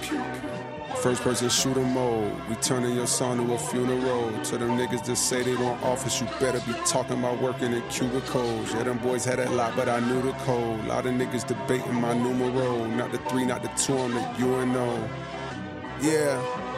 First person shooter mode, we turning your song to a funeral. To them niggas that say they want office, you better be talking about working in cubicles. Yeah, them boys had that lot, but I knew the code. Lot of niggas debating my numero. Not the 3, not the 2, I'm the UNO. Yeah.